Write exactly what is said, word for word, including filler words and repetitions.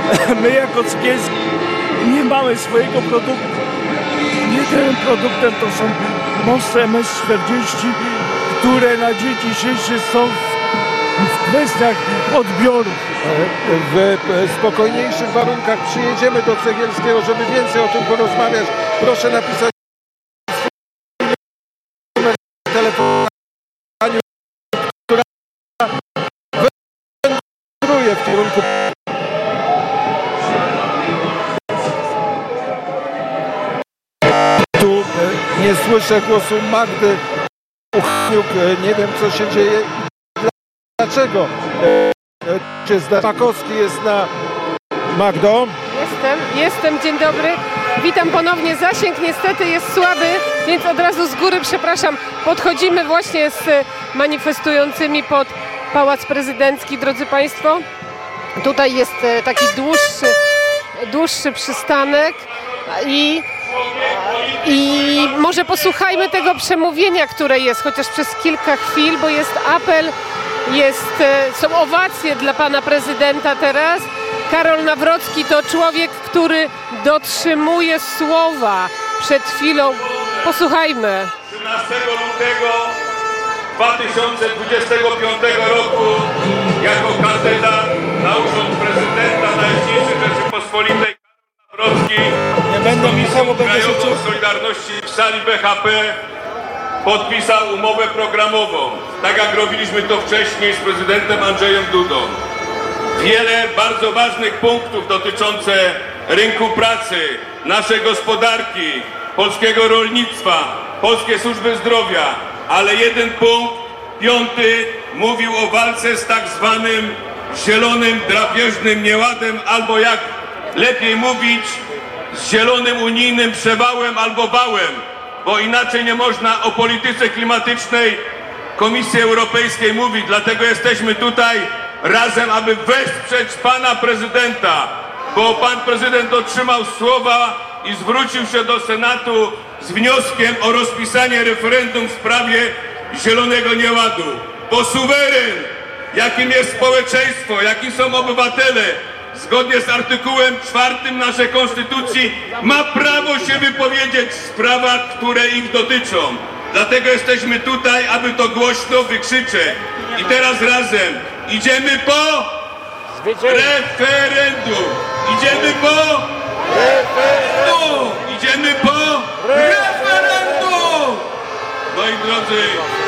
My jako Skielski nie mamy swojego produktu. Jedynym produktem to są mosty M S czterdzieści, które na dzień dzisiejszy są w kwestiach odbioru. W spokojniejszych warunkach przyjedziemy do Cegielskiego, żeby więcej o tym porozmawiać. Proszę napisać numer telefonu, która wędruje w kierunku. Tu nie słyszę głosu Magdy Uchniuk. Nie wiem, co się dzieje. Dlaczego? Czy Makowski jest na... Magdo? Jestem, jestem, dzień dobry. Witam ponownie. Zasięg niestety jest słaby, więc od razu z góry przepraszam. Podchodzimy właśnie z manifestującymi pod Pałac Prezydencki, drodzy Państwo. Tutaj jest taki dłuższy, dłuższy przystanek i, i może posłuchajmy tego przemówienia, które jest, chociaż przez kilka chwil, bo jest apel. Jest, są owacje dla pana prezydenta teraz. Karol Nawrocki to człowiek, który dotrzymuje słowa. Przed chwilą posłuchajmy. trzynastego lutego dwa tysiące dwudziestego piątego roku jako kandydat na urząd prezydenta Najjaśniejszej Rzeczypospolitej Karol Nawrocki Nie będę Komisją Krajową Solidarności w sali B H P podpisał umowę programową, tak jak robiliśmy to wcześniej z prezydentem Andrzejem Dudą. Wiele bardzo ważnych punktów dotyczące rynku pracy, naszej gospodarki, polskiego rolnictwa, polskiej służby zdrowia, ale jeden punkt, piąty, mówił o walce z tak zwanym zielonym, drapieżnym nieładem, albo jak lepiej mówić, z zielonym unijnym przewałem albo wałem, bo inaczej nie można o polityce klimatycznej Komisji Europejskiej mówić. Dlatego jesteśmy tutaj razem, aby wesprzeć pana prezydenta, bo pan prezydent dotrzymał słowa i zwrócił się do Senatu z wnioskiem o rozpisanie referendum w sprawie zielonego nieładu. Bo suweren, jakim jest społeczeństwo, jakim są obywatele, zgodnie z artykułem czwartym naszej Konstytucji ma prawo się wypowiedzieć w sprawach, które ich dotyczą. Dlatego jesteśmy tutaj, aby to głośno wykrzyczeć. I teraz razem idziemy po referendum. Idziemy po referendum. Idziemy po referendum. Moi drodzy,